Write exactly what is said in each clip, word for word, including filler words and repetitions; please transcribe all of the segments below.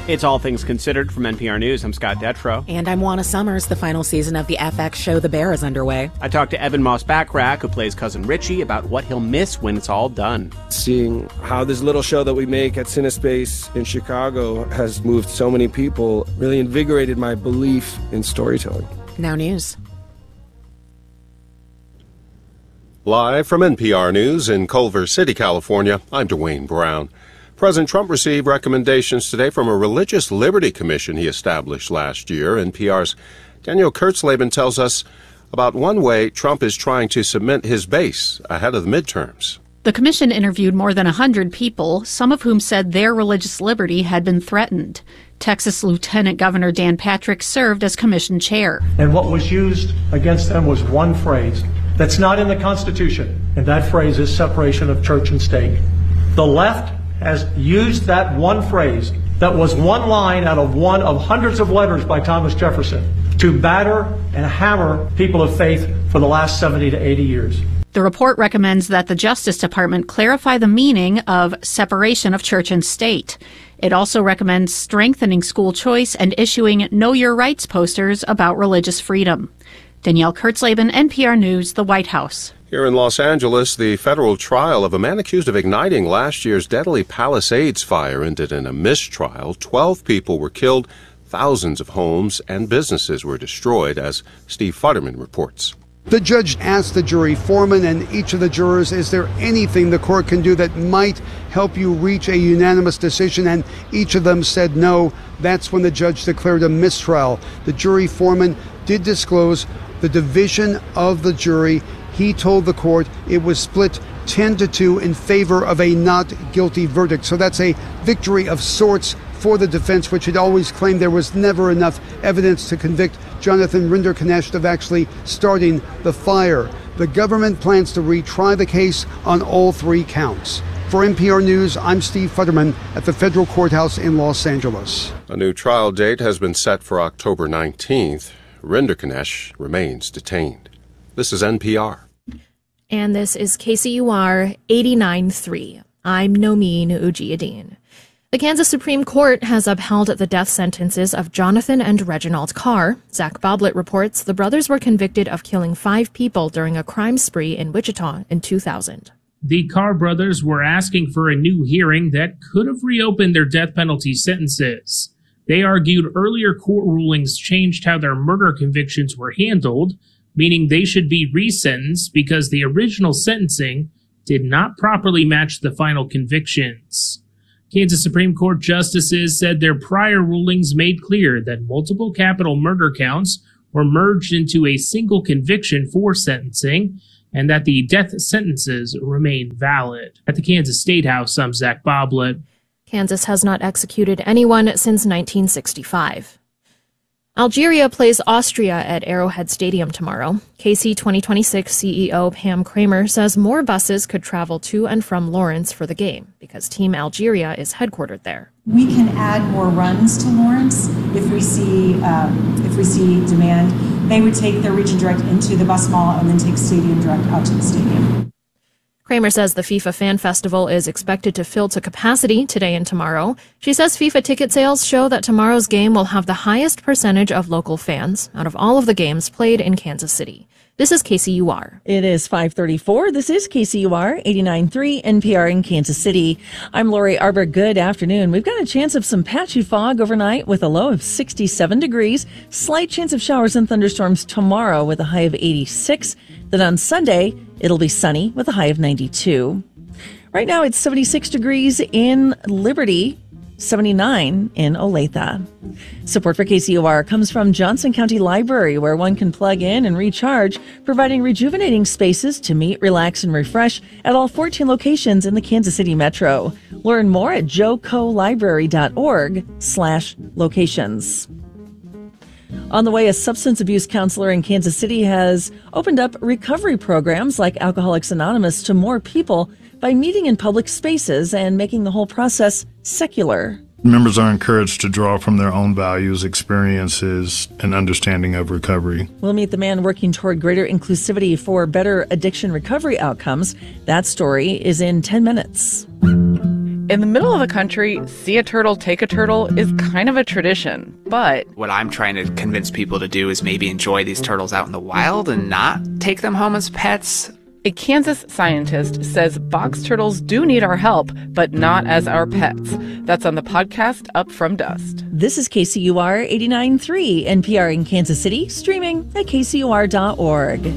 It's All Things Considered from N P R News. I'm Scott Detrow. And I'm Juana Summers. The final season of the F X show The Bear is underway. I talked to Evan Moss-Backrack, who plays Cousin Richie, about what he'll miss when it's all done. Seeing how this little show that we make at CineSpace in Chicago has moved so many people really invigorated my belief in storytelling. Now news. Live from N P R News in Culver City, California, I'm Dwayne Brown. President Trump received recommendations today from a religious liberty commission he established last year. N P R's Daniel Kurtzleben tells us about one way Trump is trying to cement his base ahead of the midterms. The commission interviewed more than one hundred people, some of whom said their religious liberty had been threatened. Texas Lieutenant Governor Dan Patrick served as commission chair. And what was used against them was one phrase that's not in the Constitution, and that phrase is separation of church and state. The left has used that one phrase that was one line out of one of hundreds of letters by Thomas Jefferson to batter and hammer people of faith for the last seventy to eighty years. The report recommends that the Justice Department clarify the meaning of separation of church and state. It also recommends strengthening school choice and issuing Know Your Rights posters about religious freedom. Danielle Kurtzleben, N P R News, the White House. Here in Los Angeles, the federal trial of a man accused of igniting last year's deadly Palisades fire ended in a mistrial. Twelve people were killed, thousands of homes and businesses were destroyed, as Steve Futterman reports. The judge asked the jury foreman and each of the jurors, is there anything the court can do that might help you reach a unanimous decision? And each of them said no. That's when the judge declared a mistrial. The jury foreman did disclose the division of the jury. He told the court it was split ten to two in favor of a not guilty verdict. So that's a victory of sorts for the defense, which had always claimed there was never enough evidence to convict Jonathan Rinderknecht of actually starting the fire. The government plans to retry the case on all three counts. For N P R News, I'm Steve Futterman at the federal courthouse in Los Angeles. A new trial date has been set for October nineteenth. Rinderknecht remains detained. This is N P R. And this is K C U R eighty-nine point three. I'm Nomin Ujiyedin. The Kansas Supreme Court has upheld the death sentences of Jonathan and Reginald Carr. Zach Boblet reports the brothers were convicted of killing five people during a crime spree in Wichita in two thousand. The Carr brothers were asking for a new hearing that could have reopened their death penalty sentences. They argued earlier court rulings changed how their murder convictions were handled, meaning they should be resentenced because the original sentencing did not properly match the final convictions. Kansas Supreme Court justices said their prior rulings made clear that multiple capital murder counts were merged into a single conviction for sentencing, and that the death sentences remain valid. At the Kansas State House, I'm Zach Boblet. Kansas has not executed anyone since nineteen sixty-five. Algeria plays Austria at Arrowhead Stadium tomorrow. K C twenty twenty-six C E O Pam Kramer says more buses could travel to and from Lawrence for the game because Team Algeria is headquartered there. We can add more runs to Lawrence if we see um, if we see demand. They would take their Region Direct into the bus mall and then take Stadium Direct out to the stadium. Kramer says the FIFA Fan Festival is expected to fill to capacity today and tomorrow. She says FIFA ticket sales show that tomorrow's game will have the highest percentage of local fans out of all of the games played in Kansas City. This is K C U R. It is five thirty-four. This is K C U R eighty-nine point three N P R in Kansas City. I'm Lori Arbor. Good afternoon. We've got a chance of some patchy fog overnight with a low of sixty-seven degrees. Slight chance of showers and thunderstorms tomorrow with a high of eighty-six. Then on Sunday, it'll be sunny with a high of ninety-two. Right now, it's seventy-six degrees in Liberty, seventy-nine in Olathe. Support for K C U R comes from Johnson County Library, where one can plug in and recharge, providing rejuvenating spaces to meet, relax, and refresh at all fourteen locations in the Kansas City metro. Learn more at jocolibrary.org slash locations. On the way, a substance abuse counselor in Kansas City has opened up recovery programs like Alcoholics Anonymous to more people by meeting in public spaces and making the whole process secular. Members are encouraged to draw from their own values, experiences, and understanding of recovery. We'll meet the man working toward greater inclusivity for better addiction recovery outcomes. That story is in ten minutes. In the middle of the country, see a turtle, take a turtle is kind of a tradition, but... What I'm trying to convince people to do is maybe enjoy these turtles out in the wild and not take them home as pets. A Kansas scientist says box turtles do need our help, but not as our pets. That's on the podcast Up From Dust. This is K C U R eighty-nine point three, N P R in Kansas City, streaming at K C U R dot org.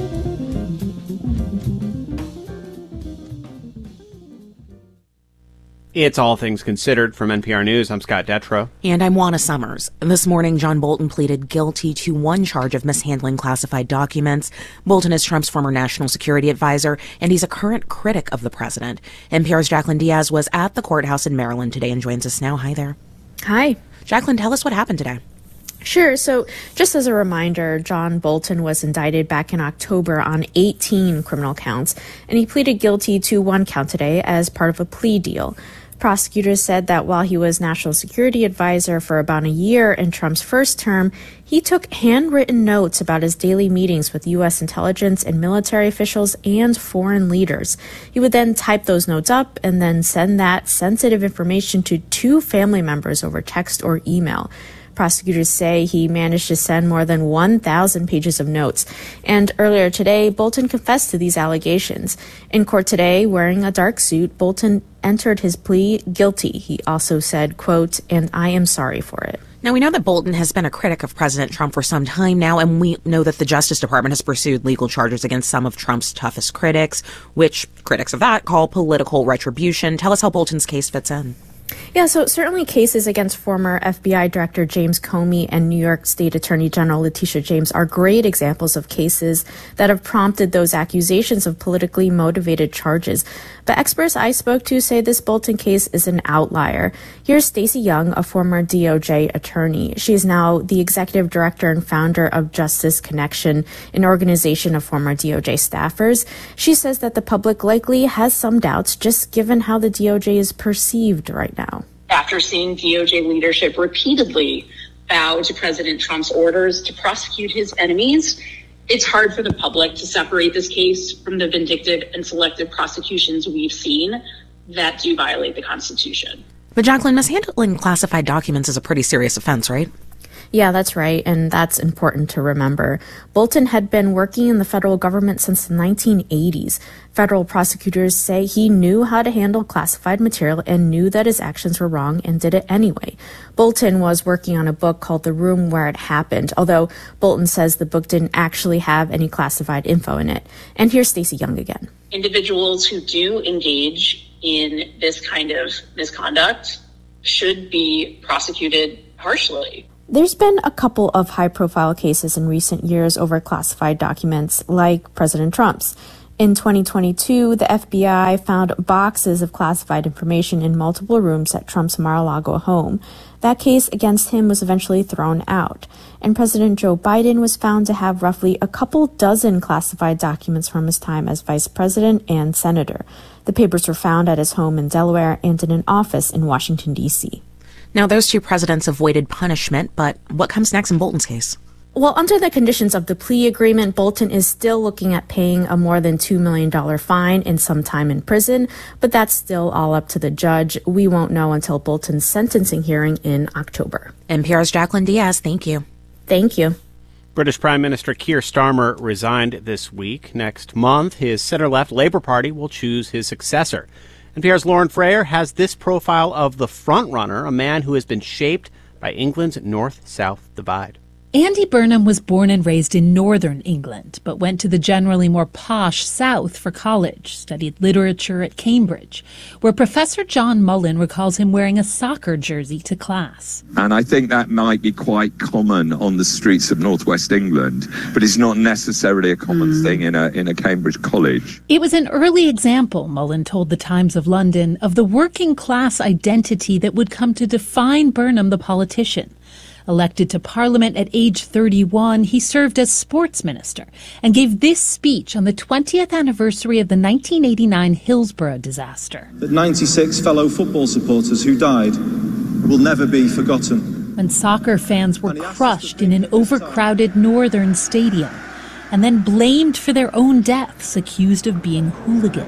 It's All Things Considered from N P R News. I'm Scott Detrow. And I'm Juana Summers. This morning, John Bolton pleaded guilty to one charge of mishandling classified documents. Bolton is Trump's former national security advisor, and he's a current critic of the president. N P R's Jacqueline Diaz was at the courthouse in Maryland today and joins us now. Hi there. Hi. Jacqueline, tell us what happened today. Sure. So just as a reminder, John Bolton was indicted back in October on eighteen criminal counts, and he pleaded guilty to one count today as part of a plea deal. Prosecutors said that while he was national security advisor for about a year in Trump's first term, he took handwritten notes about his daily meetings with U S intelligence and military officials and foreign leaders. He would then type those notes up and then send that sensitive information to two family members over text or email. Prosecutors say he managed to send more than one thousand pages of notes. And earlier today, Bolton confessed to these allegations. In court today, wearing a dark suit, Bolton entered his plea guilty. He also said, quote, "and I am sorry for it." Now, we know that Bolton has been a critic of President Trump for some time now, and we know that the Justice Department has pursued legal charges against some of Trump's toughest critics, which critics of that call political retribution. Tell us how Bolton's case fits in. Yeah, so certainly cases against former F B I Director James Comey and New York State Attorney General Letitia James are great examples of cases that have prompted those accusations of politically motivated charges. But experts I spoke to say this Bolton case is an outlier. Here's Stacey Young, a former D O J attorney. She is now the executive director and founder of Justice Connection, an organization of former D O J staffers. She says that the public likely has some doubts just given how the D O J is perceived right now. After seeing D O J leadership repeatedly bow to President Trump's orders to prosecute his enemies, it's hard for the public to separate this case from the vindictive and selective prosecutions we've seen that do violate the Constitution. But Jacqueline, mishandling classified documents is a pretty serious offense, right? Yeah, that's right, and that's important to remember. Bolton had been working in the federal government since the nineteen eighties. Federal prosecutors say he knew how to handle classified material and knew that his actions were wrong and did it anyway. Bolton was working on a book called The Room Where It Happened, although Bolton says the book didn't actually have any classified info in it. And here's Stacey Young again. Individuals who do engage in this kind of misconduct should be prosecuted harshly. There's been a couple of high-profile cases in recent years over classified documents, like President Trump's. In twenty twenty-two, the F B I found boxes of classified information in multiple rooms at Trump's Mar-a-Lago home. That case against him was eventually thrown out. And President Joe Biden was found to have roughly a couple dozen classified documents from his time as vice president and senator. The papers were found at his home in Delaware and in an office in Washington, D C Now, those two presidents avoided punishment, but what comes next in Bolton's case? Well, under the conditions of the plea agreement, Bolton is still looking at paying a more than two million dollars fine and some time in prison, but that's still all up to the judge. We won't know until Bolton's sentencing hearing in October. N P R's Jacqueline Diaz, thank you. Thank you. British Prime Minister Keir Starmer resigned this week. Next month, his center-left Labour Party will choose his successor. N P R's Lauren Freyer has this profile of the frontrunner, a man who has been shaped by England's north-south divide. Andy Burnham was born and raised in northern England, but went to the generally more posh south for college, studied literature at Cambridge, where Professor John Mullen recalls him wearing a soccer jersey to class. And I think that might be quite common on the streets of northwest England, but it's not necessarily a common mm. thing in a, in a Cambridge college. It was an early example, Mullen told the Times of London, of the working class identity that would come to define Burnham the politician. Elected to Parliament at age thirty-one, he served as sports minister and gave this speech on the twentieth anniversary of the nineteen eighty-nine Hillsborough disaster. The ninety-six fellow football supporters who died will never be forgotten. When soccer fans were crushed in an overcrowded northern stadium and then blamed for their own deaths, accused of being hooligans.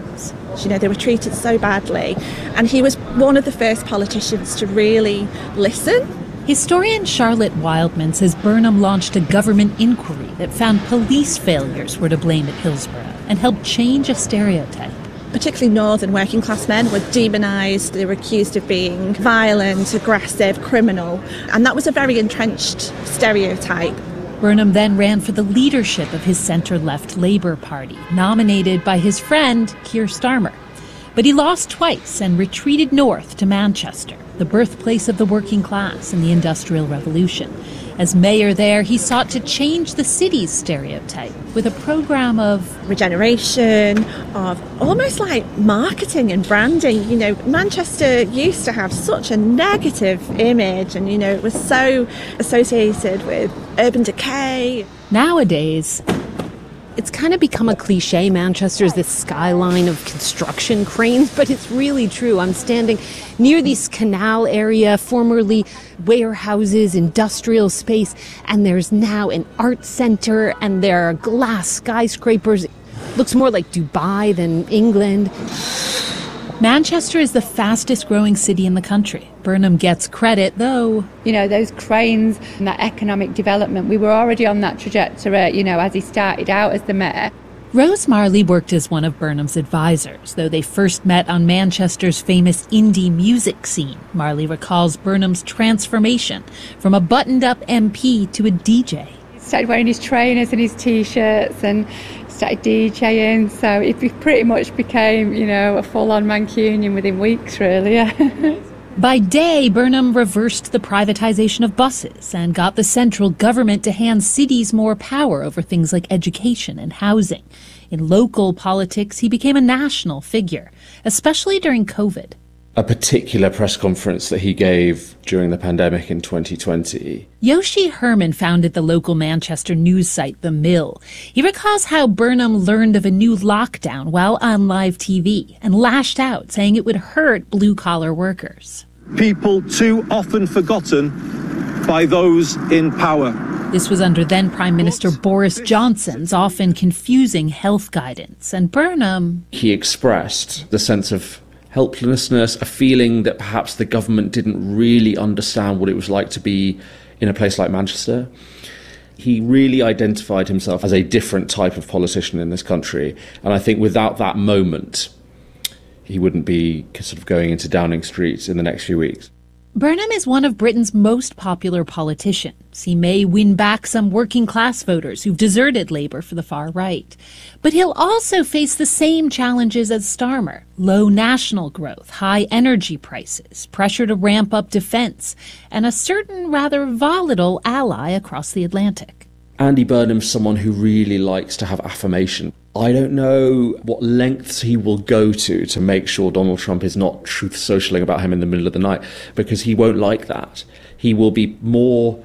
You know, they were treated so badly. And he was one of the first politicians to really listen. Historian Charlotte Wildman says Burnham launched a government inquiry that found police failures were to blame at Hillsborough and helped change a stereotype. Particularly northern working class men were demonised. They were accused of being violent, aggressive, criminal. And that was a very entrenched stereotype. Burnham then ran for the leadership of his centre-left Labour Party, nominated by his friend Keir Starmer. But he lost twice and retreated north to Manchester, the birthplace of the working class in the Industrial Revolution. As mayor there, he sought to change the city's stereotype with a program of regeneration, of almost like marketing and branding. You know, Manchester used to have such a negative image, and, you know, it was so associated with urban decay. Nowadays, it's kind of become a cliche. Manchester is this skyline of construction cranes, but it's really true. I'm standing near this canal area, formerly warehouses, industrial space, and there's now an art center, and there are glass skyscrapers. It looks more like Dubai than England. Manchester is the fastest growing city in the country. Burnham gets credit, though. You know, those cranes and that economic development, we were already on that trajectory, you know, as he started out as the mayor. Rose Marley worked as one of Burnham's advisors, though they first met on Manchester's famous indie music scene. Marley recalls Burnham's transformation from a buttoned-up M P to a D J. He started wearing his trainers and his T-shirts and started DJing, so it pretty much became, you know, a full-on Mancunian within weeks, really. By day, Burnham reversed the privatization of buses and got the central government to hand cities more power over things like education and housing. In local politics, he became a national figure, especially during COVID. A particular press conference that he gave during the pandemic in twenty twenty. Yoshi Herman founded the local Manchester news site The Mill. He recalls how Burnham learned of a new lockdown while on live T V and lashed out, saying it would hurt blue-collar workers. People too often forgotten by those in power. This was under then Prime Minister Boris Johnson's often confusing health guidance, and Burnham... He expressed the sense of helplessness, a feeling that perhaps the government didn't really understand what it was like to be in a place like Manchester. He really identified himself as a different type of politician in this country, and I think without that moment, he wouldn't be sort of going into Downing Street in the next few weeks. Burnham is one of Britain's most popular politicians. He may win back some working-class voters who've deserted Labour for the far right. But he'll also face the same challenges as Starmer: low national growth, high energy prices, pressure to ramp up defence, and a certain rather volatile ally across the Atlantic. Andy Burnham's someone who really likes to have affirmation. I don't know what lengths he will go to to make sure Donald Trump is not truth socialing about him in the middle of the night, because he won't like that. He will be more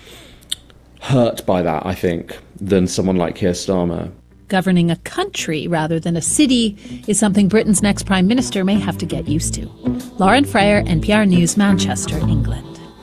hurt by that, I think, than someone like Keir Starmer. Governing a country rather than a city is something Britain's next Prime Minister may have to get used to. Lauren Freyer, N P R News, Manchester, England.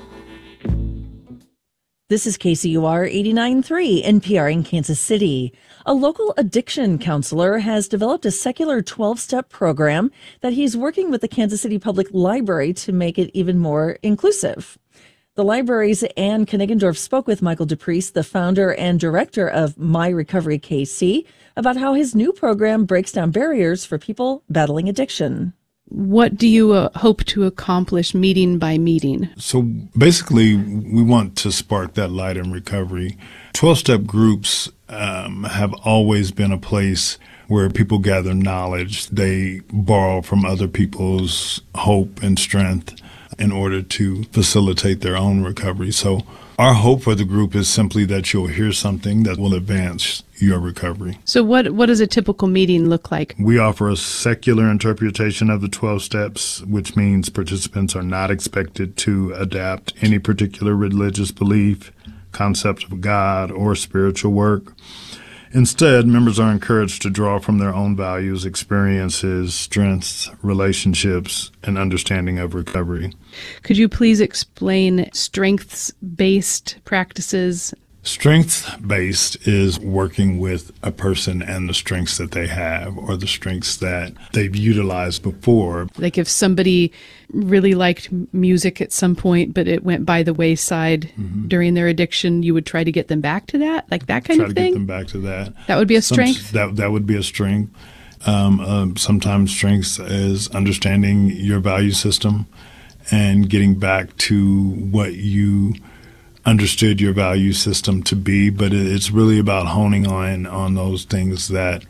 This is K C U R eighty-nine point three, N P R in Kansas City. A local addiction counselor has developed a secular twelve-step program that he's working with the Kansas City Public Library to make it even more inclusive. The library's Ann Knigendorf spoke with Michael DePriest, the founder and director of My Recovery K C, about how his new program breaks down barriers for people battling addiction. What do you uh, hope to accomplish meeting by meeting? So basically, we want to spark that light in recovery. twelve-step groups um, have always been a place where people gather knowledge. They borrow from other people's hope and strength in order to facilitate their own recovery. So our hope for the group is simply that you'll hear something that will advance your recovery. So what what does a typical meeting look like? We offer a secular interpretation of the twelve steps, which means participants are not expected to adapt any particular religious belief, concept of God, or spiritual work. Instead, members are encouraged to draw from their own values, experiences, strengths, relationships, and understanding of recovery. Could you please explain strengths-based practices? Strength-based is working with a person and the strengths that they have or the strengths that they've utilized before. Like if somebody really liked music at some point, but it went by the wayside mm-hmm. during their addiction, you would try to get them back to that? Like that kind try of to thing? Get them back to that. That would be a Some, strength? that, that would be a strength. Um, um, sometimes strengths is understanding your value system and getting back to what you understood your value system to be, but it's really about honing on on those things that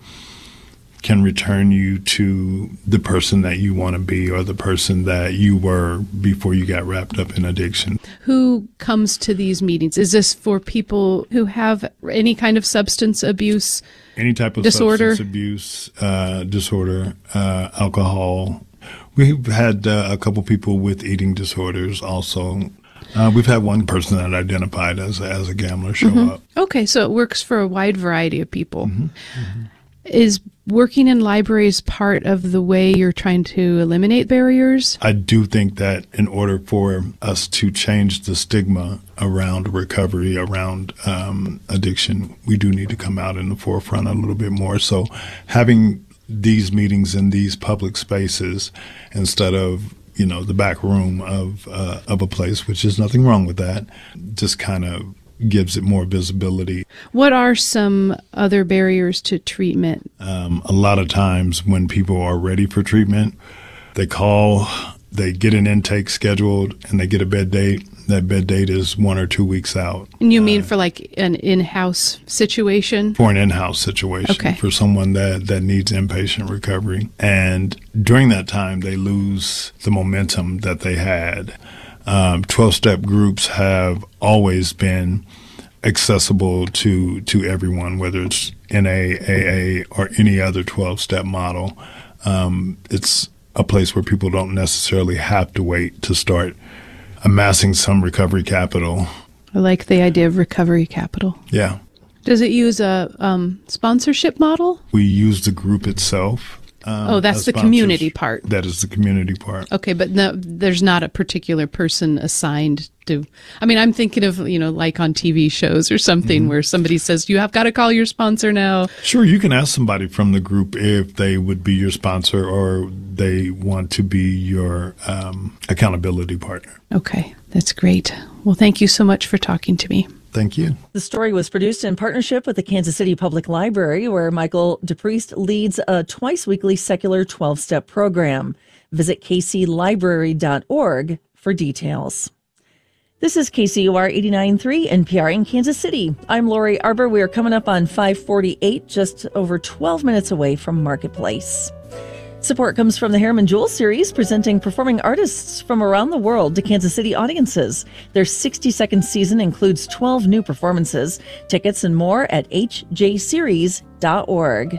can return you to the person that you want to be or the person that you were before you got wrapped up in addiction. Who comes to these meetings? Is this for people who have any kind of substance abuse Any type of disorder? substance abuse uh, disorder, uh, alcohol. We've had uh, a couple people with eating disorders also. Uh, we've had one person that identified as as a gambler show mm-hmm. up. Okay, so it works for a wide variety of people. Mm-hmm. Mm-hmm. Is working in libraries part of the way you're trying to eliminate barriers? I do think that in order for us to change the stigma around recovery, around um, addiction, we do need to come out in the forefront a little bit more. So having these meetings in these public spaces instead of you know, the back room of uh, of a place, which is nothing wrong with that, just kind of gives it more visibility. What are some other barriers to treatment? Um, a lot of times when people are ready for treatment, they call, they get an intake scheduled, and they get a bed date. That bed date is one or two weeks out. And you mean uh, for like an in-house situation? For an in-house situation. Okay. For someone that, that needs inpatient recovery. And during that time, they lose the momentum that they had. Um, twelve-step groups have always been accessible to, to everyone, whether it's N A, A A, or any other twelve-step model. Um, it's a place where people don't necessarily have to wait to start amassing some recovery capital. I like the idea of recovery capital. Yeah. Does it use a um, sponsorship model? We use the group itself. Um, oh, that's the community part. That is the community part. Okay, but no, there's not a particular person assigned to. I mean, I'm thinking of, you know, like on T V shows or something mm-hmm. where somebody says, you have got to call your sponsor now. Sure, you can ask somebody from the group if they would be your sponsor or they want to be your um, accountability partner. Okay, that's great. Well, thank you so much for talking to me. Thank you. The story was produced in partnership with the Kansas City Public Library, where Michael DePriest leads a twice-weekly secular twelve-step program. Visit k c library dot org for details. This is K C U R eighty-nine point three N P R in Kansas City. I'm Lori Arbor. We are coming up on five forty-eight, just over twelve minutes away from Marketplace. Support comes from the Harriman Jewel Series, presenting performing artists from around the world to Kansas City audiences. Their sixty-second season includes twelve new performances. Tickets and more at h j series dot org.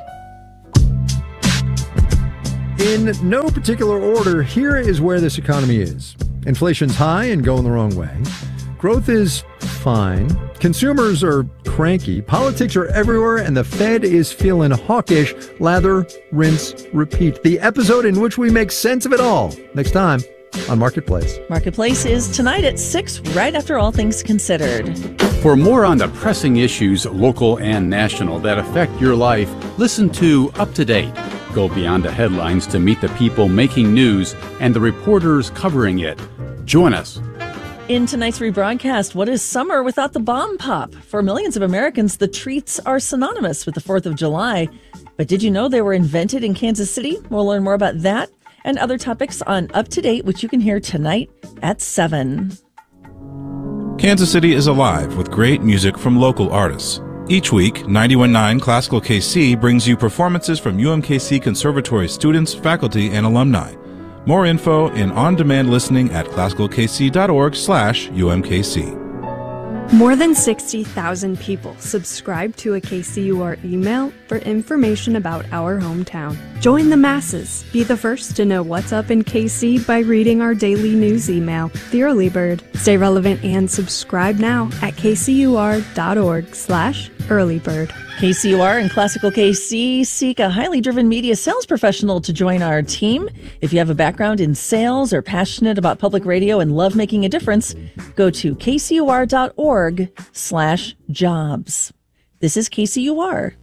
In no particular order, here is where this economy is. Inflation's high and going the wrong way. Growth is fine. Consumers are cranky. Politics are everywhere, and the Fed is feeling hawkish. Lather, rinse, repeat. The episode in which we make sense of it all. Next time on Marketplace. Marketplace is tonight at six, right after All Things Considered. For more on the pressing issues, local and national, that affect your life, listen to Up to Date. Go beyond the headlines to meet the people making news and the reporters covering it. Join us. In tonight's rebroadcast, what is summer without the bomb pop? For millions of Americans, the treats are synonymous with the fourth of July. But did you know they were invented in Kansas City? We'll learn more about that and other topics on Up to Date, which you can hear tonight at seven. Kansas City is alive with great music from local artists. Each week, ninety-one point nine Classical K C brings you performances from U M K C Conservatory students, faculty, and alumni. More info in on-demand listening at classical k c dot org slash U M K C. More than sixty thousand people subscribe to a K C U R email for information about our hometown. Join the masses. Be the first to know what's up in K C by reading our daily news email, The Early Bird. Stay relevant and subscribe now at k c u r dot org slash Early bird. K C U R and Classical K C seek a highly driven media sales professional to join our team. If you have a background in sales or passionate about public radio and love making a difference, go to kcur.org slash jobs. This is K C U R.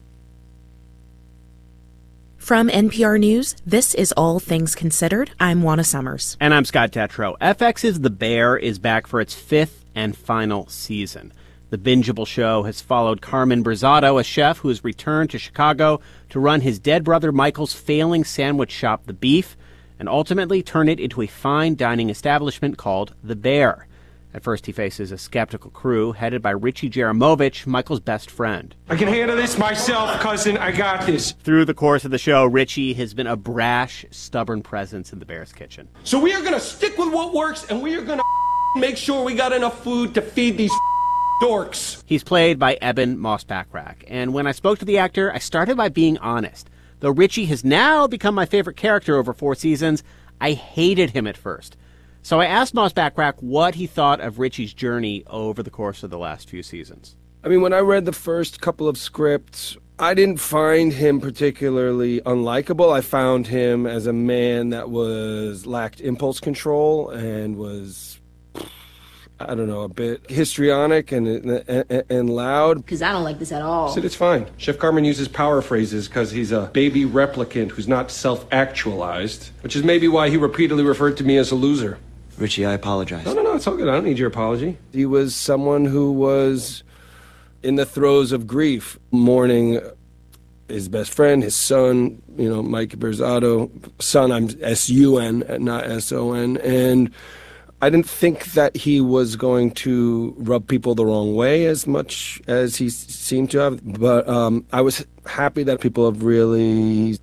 From N P R News, this is All Things Considered. I'm Juana Summers. And I'm Scott Tetro. F X's The Bear is back for its fifth and final season. The bingeable show has followed Carmen Brizzato, a chef who has returned to Chicago to run his dead brother Michael's failing sandwich shop, The Beef, and ultimately turn it into a fine dining establishment called The Bear. At first, he faces a skeptical crew headed by Richie Jaramovich, Michael's best friend. I can handle this myself, cousin. I got this. Through the course of the show, Richie has been a brash, stubborn presence in the Bear's kitchen. So we are going to stick with what works, and we are going to make sure we got enough food to feed these dorks. He's played by Eben Moss-Bachrach, and when I spoke to the actor, I started by being honest. Though Richie has now become my favorite character over four seasons, I hated him at first. So I asked Moss-Bachrach what he thought of Richie's journey over the course of the last few seasons. I mean, when I read the first couple of scripts, I didn't find him particularly unlikable. I found him as a man that was lacked impulse control and was, I don't know, a bit histrionic and and, and loud. Because I don't like this at all. Sid, it's fine. Chef Carmen uses power phrases because he's a baby replicant who's not self-actualized, which is maybe why he repeatedly referred to me as a loser. Richie, I apologize. No, no, no, it's all good. I don't need your apology. He was someone who was in the throes of grief, mourning his best friend, his son, you know, Mike Brizzato. Son, I'm S U N, not S O N. And I didn't think that he was going to rub people the wrong way as much as he seemed to have. But um, I was happy that people have really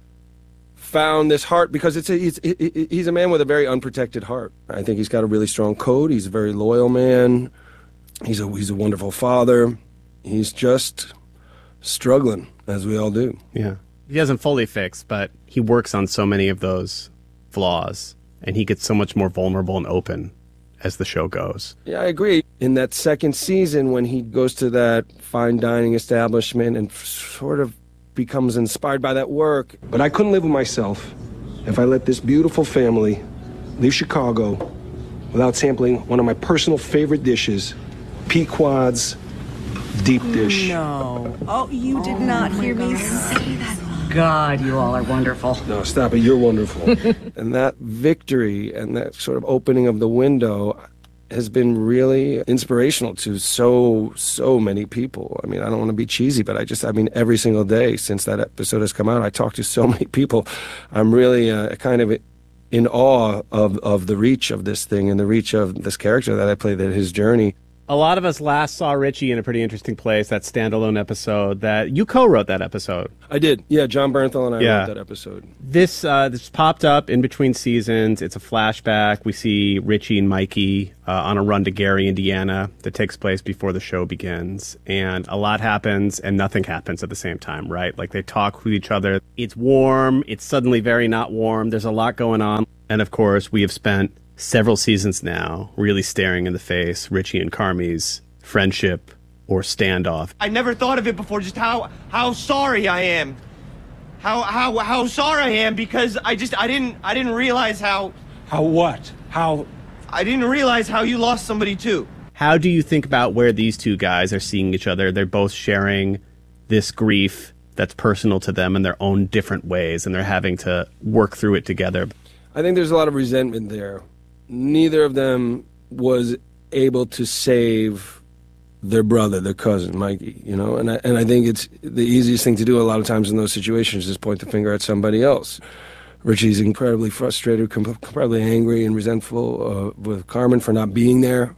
found this heart, because it's a, he's, he's a man with a very unprotected heart. I think he's got a really strong code. He's a very loyal man. He's a, he's a wonderful father. He's just struggling, as we all do. Yeah. He hasn't fully fixed, but he works on so many of those flaws, and he gets so much more vulnerable and open as the show goes. Yeah, I agree. In that second season, when he goes to that fine dining establishment and sort of becomes inspired by that work. But I couldn't live with myself if I let this beautiful family leave Chicago without sampling one of my personal favorite dishes, Pequod's deep dish. No. Oh, you did oh not hear God. me say that. God, you all are wonderful. No, stop it. You're wonderful. And that victory and that sort of opening of the window has been really inspirational to so, so many people. I mean, I don't want to be cheesy, but I just, I mean, every single day since that episode has come out, I talk to so many people. I'm really uh, kind of in awe of, of the reach of this thing and the reach of this character that I play, that his journey. A lot of us last saw Richie in A Pretty Interesting Place, that standalone episode that you co-wrote that episode. I did. Yeah, John Bernthal and I yeah. wrote that episode. This uh, this popped up in between seasons. It's a flashback. We see Richie and Mikey uh, on a run to Gary, Indiana, that takes place before the show begins. And a lot happens and nothing happens at the same time, right? Like they talk with each other. It's warm. It's suddenly very not warm. There's a lot going on. And of course, we have spent several seasons now really staring in the face Richie and Carmi's friendship or standoff. I never thought of it before, just how how sorry I am. How how how sorry I am, because I just I didn't I didn't realize how How what? How I didn't realize how you lost somebody too. How do you think about where these two guys are seeing each other? They're both sharing this grief that's personal to them in their own different ways, and they're having to work through it together. I think there's a lot of resentment there. Neither of them was able to save their brother, their cousin, Mikey, you know, and I, and I think it's the easiest thing to do a lot of times in those situations is point the finger at somebody else. Richie's incredibly frustrated, incredibly angry and resentful uh, with Carmen for not being there,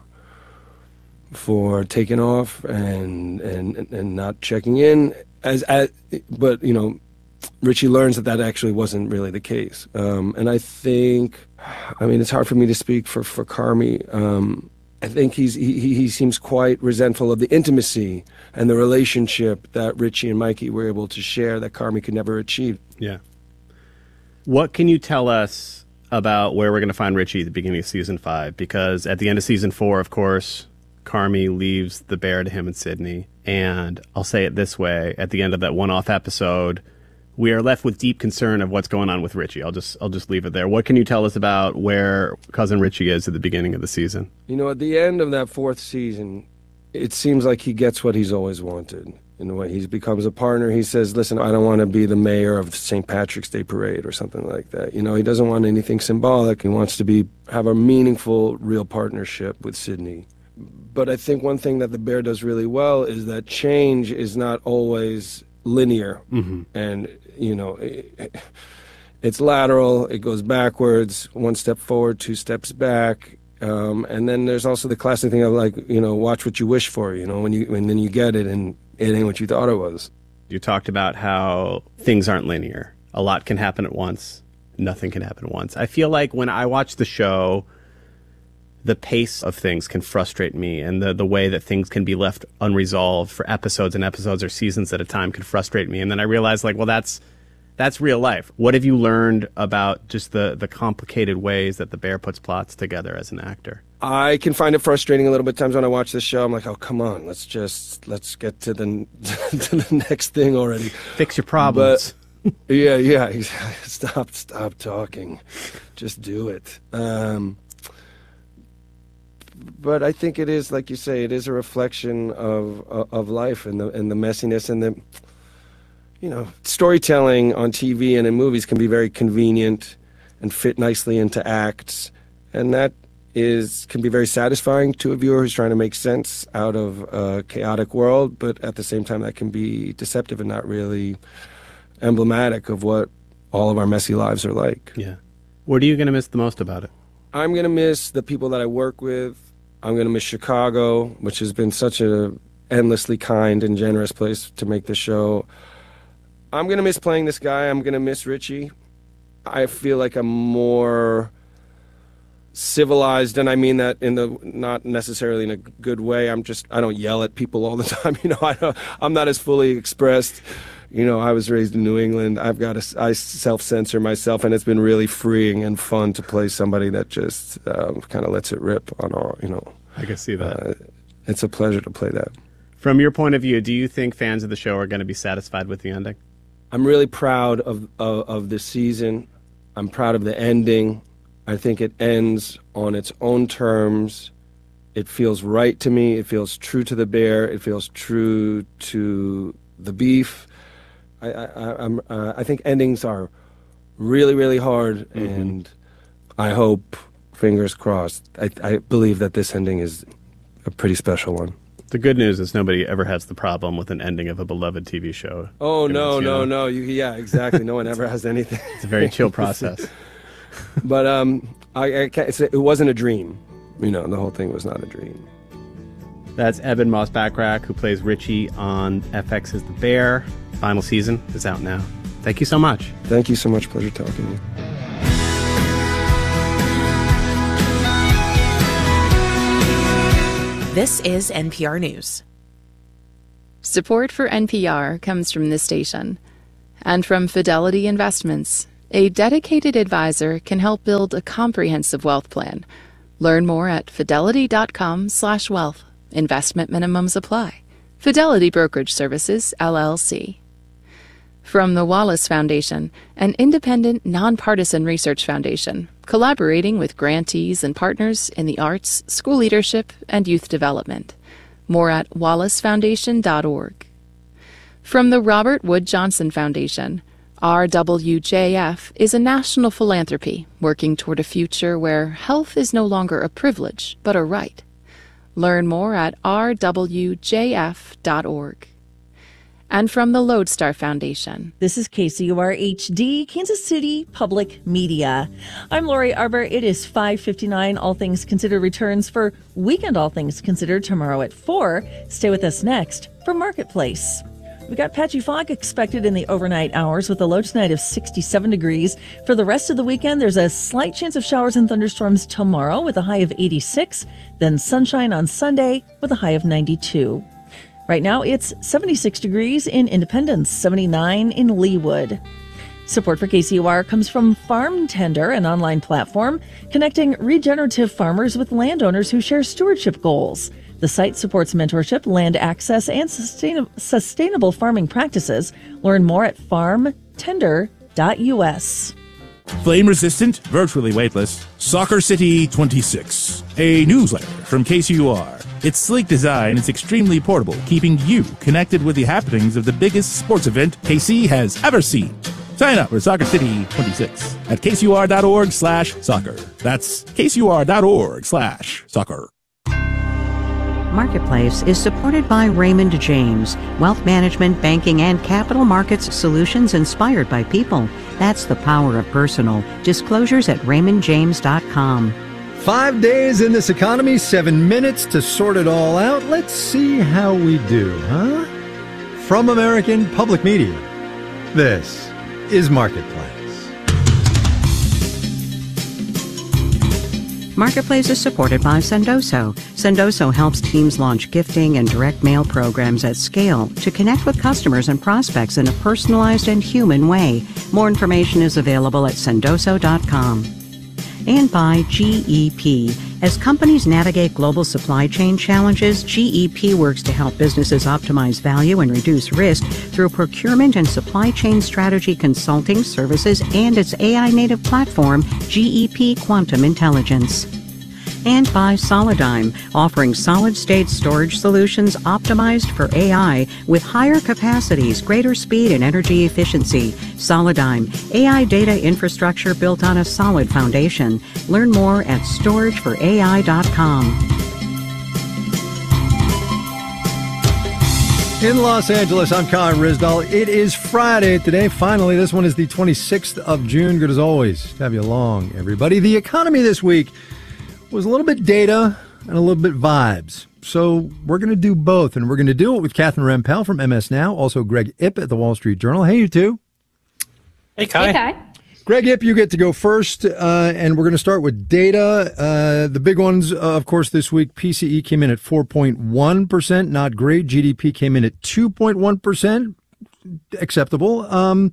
for taking off and and and not checking in. As, as but you know, Richie learns that that actually wasn't really the case, um, and I think, I mean, it's hard for me to speak for for Carmi. Um, I think he's he he seems quite resentful of the intimacy and the relationship that Richie and Mikey were able to share that Carmi could never achieve. Yeah. What can you tell us about where we're going to find Richie at the beginning of season five? Because at the end of season four, of course, Carmi leaves the bear to him in Sydney. And I'll say it this way, at the end of that one-off episode, we are left with deep concern of what's going on with Richie. I'll just I'll just leave it there. What can you tell us about where Cousin Richie is at the beginning of the season? You know, at the end of that fourth season, it seems like he gets what he's always wanted. In a way, he becomes a partner. He says, listen, I don't want to be the mayor of the Saint Patrick's Day Parade or something like that. You know, he doesn't want anything symbolic. He wants to be have a meaningful, real partnership with Sydney. But I think one thing that the Bear does really well is that change is not always linear. Mm-hmm. And, you know, it, it's lateral. It goes backwards, one step forward, two steps back. Um, and then there's also the classic thing of, like, you know, watch what you wish for, you know, when you and then you get it and it ain't what you thought it was. You talked about how things aren't linear. A lot can happen at once. Nothing can happen at once. I feel like when I watch the show, the pace of things can frustrate me, and the, the way that things can be left unresolved for episodes and episodes or seasons at a time can frustrate me. And then I realize, like, well, that's that's real life. What have you learned about just the, the complicated ways that the Bear puts plots together as an actor? I can find it frustrating a little bit times when I watch this show. I'm like, oh, come on, let's just, let's get to the, to the next thing already. Fix your problems. But, yeah, yeah, stop, stop talking. Just do it. Um, but I think it is, like you say, it is a reflection of of life and the and the messiness and the, you know, storytelling on T V and in movies can be very convenient and fit nicely into acts, and that is can be very satisfying to a viewer who's trying to make sense out of a chaotic world, but at the same time that can be deceptive and not really emblematic of what all of our messy lives are like. Yeah. What are you going to miss the most about it? I'm going to miss the people that I work with. I'm going to miss Chicago, which has been such a endlessly kind and generous place to make the show. I'm going to miss playing this guy. I'm going to miss Richie. I feel like I'm more civilized, and I mean that in the not necessarily in a good way. I'm just I don't yell at people all the time. You know, I don't, I'm not as fully expressed. You know, I was raised in New England. I've got to I self-censor myself, and it's been really freeing and fun to play somebody that just um, kind of lets it rip on all. You know, I can see that. Uh, it's a pleasure to play that. From your point of view, do you think fans of the show are going to be satisfied with the ending? I'm really proud of of, of this season. I'm proud of the ending. I think it ends on its own terms. It feels right to me. It feels true to the Bear. It feels true to the beef. I I, I'm, uh, I think endings are really, really hard, mm-hmm. and I hope, fingers crossed, I, I believe that this ending is a pretty special one. The good news is nobody ever has the problem with an ending of a beloved T V show. Oh, no, no, no. You, yeah, exactly. No one ever has anything. It's a very chill process. But um, I, I can't, it's, it wasn't a dream. You know, the whole thing was not a dream. That's Eben Moss-Bachrach, who plays Richie on F X's The Bear. Final season is out now. Thank you so much. Thank you so much. Pleasure talking to you. This is N P R News. Support for N P R comes from this station and from Fidelity Investments. A dedicated advisor can help build a comprehensive wealth plan. Learn more at fidelity.com slash wealth. Investment minimums apply. Fidelity Brokerage Services, L L C. From the Wallace Foundation, an independent, nonpartisan research foundation, collaborating with grantees and partners in the arts, school leadership, and youth development. More at wallace foundation dot org. From the Robert Wood Johnson Foundation, R W J F is a national philanthropy working toward a future where health is no longer a privilege, but a right. Learn more at r w j f dot org. And from the Lodestar Foundation. This is K C U R H D, Kansas City Public Media. I'm Lori Arbor. It is five fifty-nine. All Things Considered returns for Weekend All Things Considered tomorrow at four. Stay with us next for Marketplace. We got patchy fog expected in the overnight hours with a low tonight of sixty-seven degrees. For the rest of the weekend, there's a slight chance of showers and thunderstorms tomorrow with a high of eighty-six. Then sunshine on Sunday with a high of ninety-two. Right now, it's seventy-six degrees in Independence, seventy-nine in Leawood. Support for K C U R comes from Farm Tender, an online platform connecting regenerative farmers with landowners who share stewardship goals. The site supports mentorship, land access, and sustain- sustainable farming practices. Learn more at farm tender dot U S. Flame resistant, virtually weightless, Soccer City twenty-six, a newsletter from K C U R. Its sleek design is extremely portable, keeping you connected with the happenings of the biggest sports event K C has ever seen. Sign up for Soccer City twenty-six at K C U R dot org slash soccer. That's K C U R dot org slash soccer. Marketplace is supported by Raymond James, wealth management, banking, and capital markets solutions inspired by people. That's the power of personal. Disclosures at raymond james dot com. Five days in this economy, seven minutes to sort it all out. Let's see how we do, huh? From American Public Media, this is Marketplace. Marketplace is supported by Sendoso. Sendoso helps teams launch gifting and direct mail programs at scale to connect with customers and prospects in a personalized and human way. More information is available at sendoso dot com. And by G E P. As companies navigate global supply chain challenges, G E P works to help businesses optimize value and reduce risk through procurement and supply chain strategy consulting services and its A I-native platform, G E P Quantum Intelligence. And by Solidigm, offering solid-state storage solutions optimized for A I with higher capacities, greater speed, and energy efficiency. Solidigm, A I data infrastructure built on a solid foundation. Learn more at storage for A I dot com. In Los Angeles, I'm Kyle Rizdal. It is Friday today. Finally, this one is the twenty-sixth of June. Good as always to have you along, everybody. The economy this week was a little bit data and a little bit vibes. So we're going to do both, and we're going to do it with Catherine Rempel from M S Now, also Greg Ip at the Wall Street Journal. Hey, you two. Hey, Kai. Hey, Kai. Greg Ip, you get to go first, uh, and we're going to start with data. Uh, the big ones, uh, of course, this week, P C E came in at four point one percent, not great. G D P came in at two point one percent, acceptable. Um,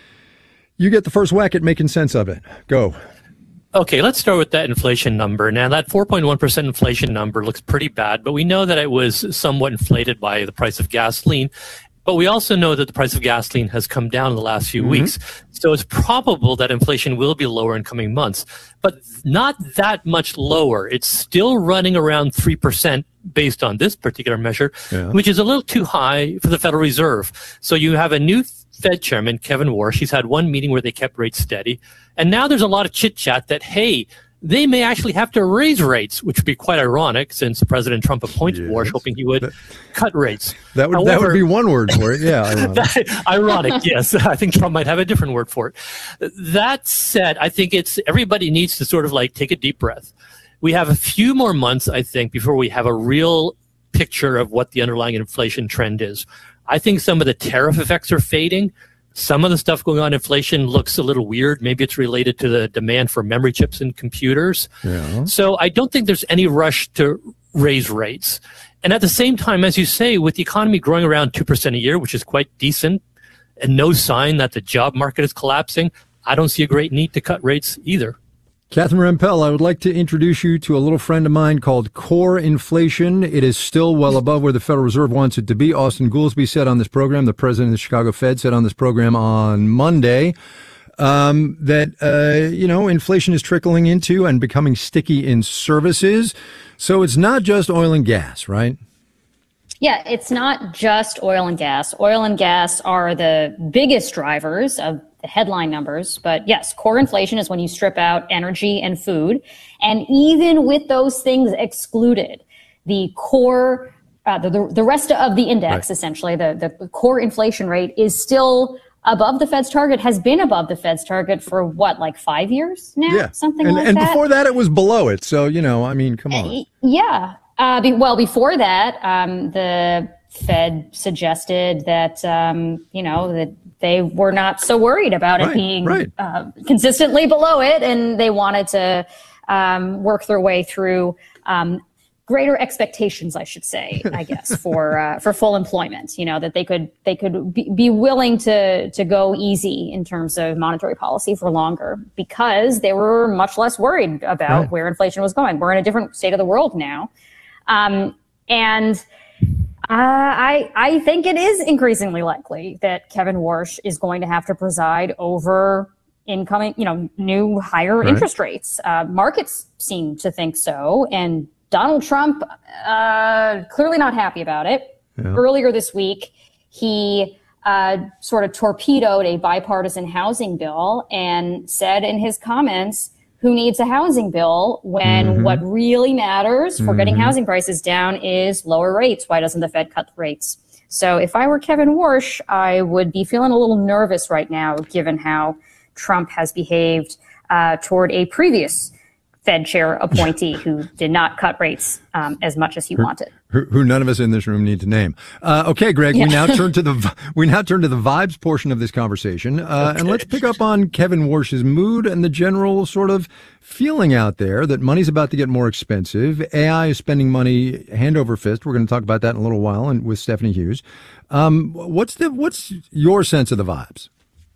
you get the first whack at making sense of it. Go. Okay, let's start with that inflation number. Now, that four point one percent inflation number looks pretty bad, but we know that it was somewhat inflated by the price of gasoline. But we also know that the price of gasoline has come down in the last few mm-hmm. weeks. So it's probable that inflation will be lower in coming months, but not that much lower. It's still running around three percent based on this particular measure, yeah. which is a little too high for the Federal Reserve. So you have a new Fed chairman, Kevin Warsh. He's had one meeting where they kept rates steady. And now there's a lot of chit-chat that, hey, they may actually have to raise rates, which would be quite ironic since President Trump appointed yes. Warsh, hoping he would that, cut rates. That would, However, that would be one word for it. Yeah, ironic. that, ironic, yes. I think Trump might have a different word for it. That said, I think it's everybody needs to sort of like take a deep breath. We have a few more months, I think, before we have a real picture of what the underlying inflation trend is. I think some of the tariff effects are fading. Some of the stuff going on in inflation looks a little weird. Maybe it's related to the demand for memory chips in computers. Yeah. So I don't think there's any rush to raise rates. And at the same time, as you say, with the economy growing around two percent a year, which is quite decent, and no sign that the job market is collapsing, I don't see a great need to cut rates either. Catherine Rempel, I would like to introduce you to a little friend of mine called core inflation. It is still well above where the Federal Reserve wants it to be. Austin Goolsbee said on this program, the president of the Chicago Fed said on this program on Monday, um, that, uh, you know, inflation is trickling into and becoming sticky in services. So it's not just oil and gas, right? Yeah, it's not just oil and gas. Oil and gas are the biggest drivers of the headline numbers. But yes, core inflation is when you strip out energy and food. And even with those things excluded, the core, uh, the, the, the rest of the index, right. essentially, the, the core inflation rate is still above the Fed's target, has been above the Fed's target for what, like five years now? Yeah. Something and, like and that. And before that, it was below it. So, you know, I mean, come on. Yeah. Uh, be, well, before that, um, the Fed suggested that, um, you know, that they were not so worried about it right, being right. uh, consistently below it, and they wanted to um, work their way through um, greater expectations, I should say, I guess, for uh, for full employment. You know, that they could they could be, be willing to to go easy in terms of monetary policy for longer because they were much less worried about Right. where inflation was going. We're in a different state of the world now, um, and uh, I I think it is increasingly likely that Kevin Warsh is going to have to preside over incoming, you know, new higher Right. interest rates. Uh, markets seem to think so, and Donald Trump, uh, clearly not happy about it. Yeah. Earlier this week, he uh, sort of torpedoed a bipartisan housing bill and said in his comments, who needs a housing bill when Mhm. what really matters for getting Mhm. housing prices down is lower rates? Why doesn't the Fed cut rates? So if I were Kevin Warsh, I would be feeling a little nervous right now, given how Trump has behaved uh, toward a previous Fed chair appointee who did not cut rates um, as much as he wanted. Who, who none of us in this room need to name. Uh, okay, Greg, Yeah. we now turn to the we now turn to the vibes portion of this conversation, uh, Okay. and let's pick up on Kevin Warsh's mood and the general sort of feeling out there that money's about to get more expensive. A I is spending money hand over fist. We're going to talk about that in a little while, and with Stephanie Hughes. Um, what's the what's your sense of the vibes?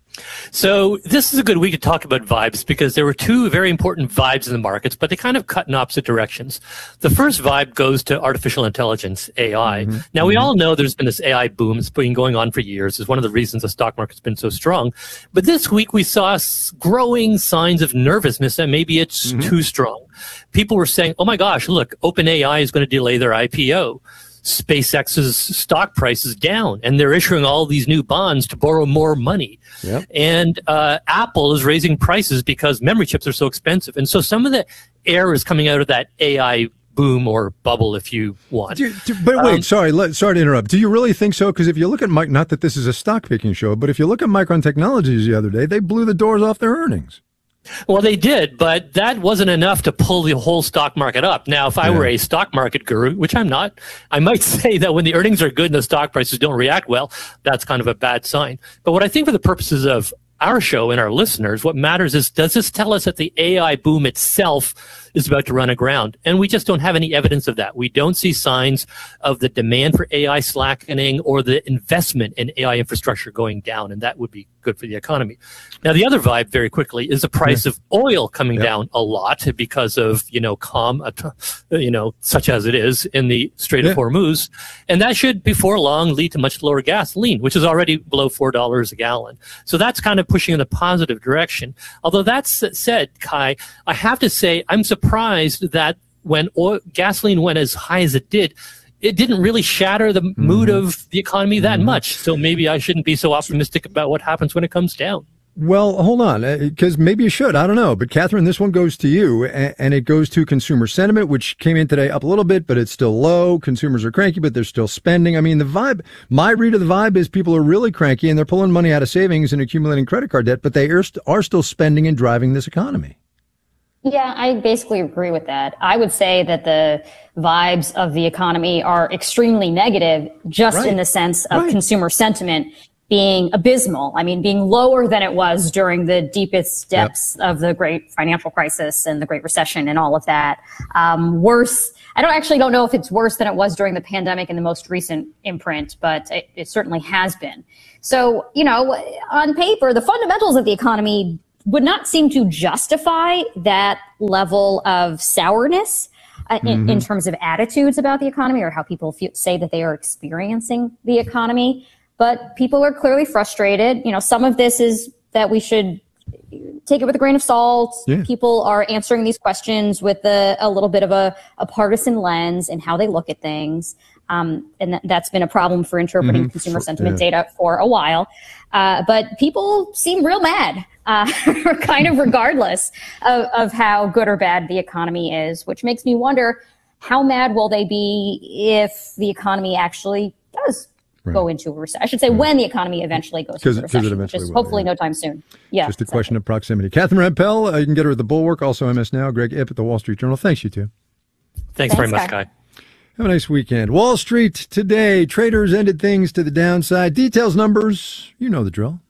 So this is a good week to talk about vibes because there were two very important vibes in the markets, but they kind of cut in opposite directions. The first vibe goes to artificial intelligence, A I. Mm-hmm. Now, we all know there's been this A I boom. It's been going on for years. It's one of the reasons the stock market's been so strong. But this week we saw s- growing signs of nervousness that maybe it's Mm-hmm. too strong. People were saying, oh my gosh, look, OpenAI is going to delay their I P O. SpaceX's stock price is down, and they're issuing all these new bonds to borrow more money. Yep. And uh, Apple is raising prices because memory chips are so expensive. And so some of the air is coming out of that A I boom or bubble, if you want. Do, do, but wait, Um, sorry, let, sorry to interrupt. Do you really think so? Because if you look at Mike, not that this is a stock picking show, but if you look at Micron Technologies the other day, they blew the doors off their earnings. Well, they did, but that wasn't enough to pull the whole stock market up. Now, if I were a stock market guru, which I'm not, I might say that when the earnings are good and the stock prices don't react well, that's kind of a bad sign. But what I think for the purposes of our show and our listeners, what matters is, does this tell us that the A I boom itself is about to run aground? And we just don't have any evidence of that. We don't see signs of the demand for A I slackening or the investment in A I infrastructure going down, and that would be good for the economy. Now, the other vibe, very quickly, is the price of oil coming Yep. down a lot because of, you know, calm, uh, you know, such as it is in the Strait Yeah. of Hormuz. And that should, before long, lead to much lower gasoline, which is already below four dollars a gallon. So that's kind of pushing in a positive direction. Although that's said, Kai, I have to say, I'm surprised that when oil, gasoline went as high as it did, it didn't really shatter the mood of the economy that much. So maybe I shouldn't be so optimistic about what happens when it comes down. Well, hold on, because maybe you should. I don't know. But Catherine, this one goes to you, and, and it goes to consumer sentiment, which came in today up a little bit, but it's still low. Consumers are cranky, but they're still spending. I mean, the vibe, my read of the vibe is people are really cranky and they're pulling money out of savings and accumulating credit card debt, but they are, st- are still spending and driving this economy. Yeah, I basically agree with that. I would say that the vibes of the economy are extremely negative, just Right. in the sense of Right. consumer sentiment being abysmal. I mean, being lower than it was during the deepest depths of the great financial crisis and the Great Recession and all of that. Um, worse, I don't actually don't know if it's worse than it was during the pandemic in the most recent imprint, but it, it certainly has been. So, you know, on paper, the fundamentals of the economy would not seem to justify that level of sourness uh, in, in Mhm. terms of attitudes about the economy or how people feel, say that they are experiencing the economy. But people are clearly frustrated. You know, some of this is that we should take it with a grain of salt. Yeah. People are answering these questions with a, a little bit of a, a partisan lens in how they look at things. Um, and th- that's been a problem for interpreting Mhm. consumer For- sentiment yeah. data for a while. Uh, but people seem real mad, uh, kind of regardless of, of how good or bad the economy is, which makes me wonder, how mad will they be if the economy actually does go into a recession? I should say when the economy eventually goes 'Cause- into a 'cause it recession, which eventually is will, hopefully yeah. no time soon. Yeah. Just a question of proximity. Catherine Rampell, uh, you can get her at the Bulwark, also M S Now, Greg Ip at the Wall Street Journal. Thanks, you two. Thanks, very Thanks, much, Kai. Kai. Have a nice weekend. Wall Street today, traders ended things to the downside. Details, numbers, you know the drill.